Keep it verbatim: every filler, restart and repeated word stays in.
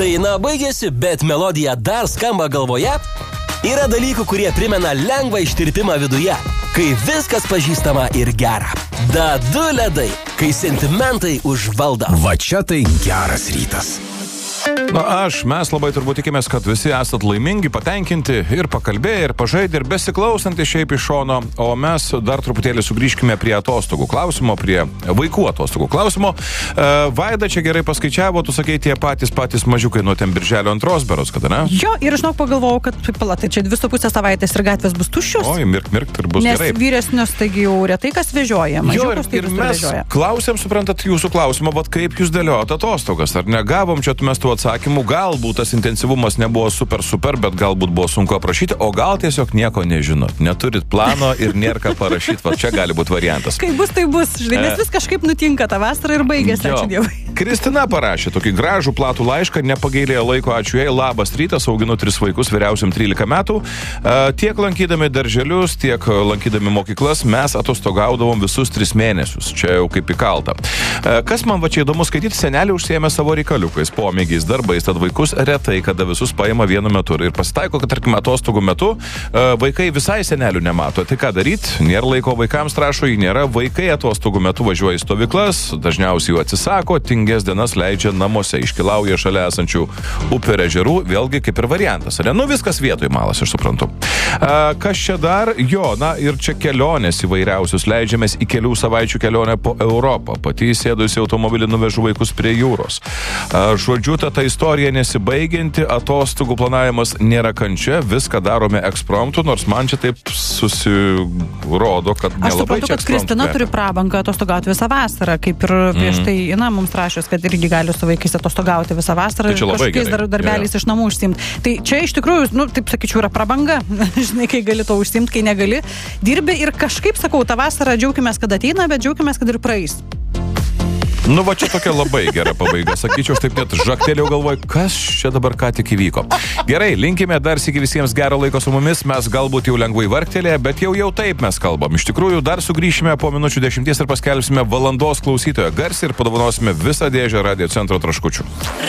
Daina baigėsi, bet melodija dar skamba galvoje. Yra dalykų, kurie primena lengvą ištirpimą viduje, kai viskas pažįstama ir gera. Da du ledai, kai sentimentai užvaldo. Va čia tai geras rytas. Na, aš, mes labai turbūt tikimės, kad visi esat laimingi, patenkinti ir pakalbėję, ir pažaidę, ir besiklausantys šiaip iš šono, o mes dar truputėlį sugrįžkime prie atostogų klausimo, prie vaikų atostogų klausimo. E, Vaida čia gerai paskaičiavo, tu sakei, tie patys patys mažiukai nuo ten birželio antros beros, kada, ne? Jo, ir žinok, pagalvojau, kad palatai, čia dvi su pusė savaitės ir gatvės bus tuščios. Oi, mirk, mirk, ir bus nes gerai. Nes vyresnius, taigi jau retai kas vežioja, mažiukus tai ir vis mes vežioja. Klausėm, suprantat, jūsų klausimą, vat kaip jūs dėliojate atostogas, ar negavom čia mes tų atsakymų, galbūt tas intensyvumas nebuvo super super, bet galbūt buvo sunku aprašyti, o gal tiesiog nieko nežinot, neturit plano ir nėra ką parašyti, va čia gali būti variantas. Kai bus, tai bus, žinai, nes vis kažkaip nutinka tą vasarą ir baigėsi, ačiū Dievui. Kristina parašė tokį gražų platų laišką, nepagailėjo laiko, ačiū jai, labas rytas, auginu tris vaikus, vyriausiam trylika metų. Tiek lankydami darželius, tiek lankydami mokyklas, mes atostogaudavom visus tris mėnesius, čia jau kaip įkalta. Kas man va čia įdomu skaityti, seneliai užsiėmė savo reikaliukais, pomėgiais, darbais, tad vaikus retai, kada visus paima vienu metu. Ir pasitaiko, kad tarkim atostogų metu vaikai visai senelių nemato. Tai ką daryti? Nėra laiko vaikams, rašo, jį nėra. Vaikai atostogų metu važiuoja į stovyklas, dažniausiai jų atsisako, tingės dienas leidžia namuose, iškilauja šalia esančių upių ir ežerų, vėlgi kaip ir variantas. Ne? Nu viskas vietoj malas, aš suprantu. A, kas čia dar? Jo, na ir čia kelionės įvairiausius. Leidžiamės į kelių savaičių kelionę po Europą. Pati įsėdusi automobilį nuvežu vaikus prie jūros. A, žodžiu, ta, ta istorija nesibaigianti, atostogų planavimas nėra kančia, viską darome ekspromtu, nors man čia taip susirodo, kad nelabai čia ekspromtu. Aš suprantu, kad Kristina turi prabangą atostogauti visą vasarą, kaip ir prieš tai, na, mums rašės, kad irgi gali su vaikais atostogauti visą vasarą tai ir kažkokiais dar, darbeliais ja. Iš namų užsiimti. Tai čia iš tikrųjų, nu, taip sakyčiau, yra prabanga, žinai, kai gali to užsiimti, kai negali. Dirbi ir kažkaip, sakau, tą vasarą džiaukimės, kad ateina, bet džiaukimės, kad ir praeis. Nu, va čia tokia labai gera pabaiga. Sakyčiau, aš taip net žaktėliau galvoju, kas čia dabar ką tik įvyko. Gerai, linkime dar sykį visiems gero laiko su mumis. Mes galbūt jau lengvai vargtelėje, bet jau jau taip mes kalbam. Iš tikrųjų, dar sugrįšime po minučių dešimties ir paskelbsime valandos klausytoją garsiai ir padovanosime visą dėžę Radio Centro traškučių.